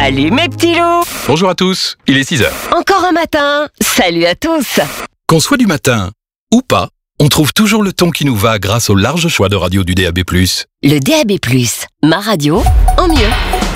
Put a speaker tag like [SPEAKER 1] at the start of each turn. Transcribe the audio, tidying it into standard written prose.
[SPEAKER 1] Salut mes petits loups.
[SPEAKER 2] Bonjour à tous, il est 6h.
[SPEAKER 1] Encore un matin. Salut à tous.
[SPEAKER 2] Qu'on soit du matin ou pas, on trouve toujours le ton qui nous va grâce au large choix de radio du DAB+.
[SPEAKER 1] Le DAB+, ma radio en mieux.